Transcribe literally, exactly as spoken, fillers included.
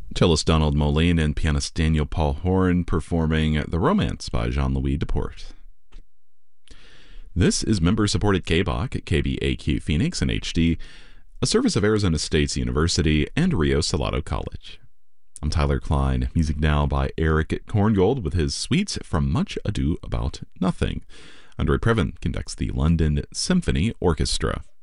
Cellist Donald Moline and pianist Daniel Paul Horn performing The Romance by Jean-Louis Deporte. This is member-supported K B O C, K B A Q Phoenix in H D, a service of Arizona State University and Rio Salado College. I'm Tyler Klein. Music now by Eric Korngold with his suites from Much Ado About Nothing. Andre Previn conducts the London Symphony Orchestra.